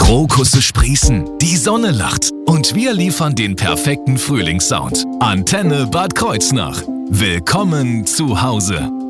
Krokusse sprießen, die Sonne lacht und wir liefern den perfekten Frühlingssound. Antenne Bad Kreuznach. Willkommen zu Hause.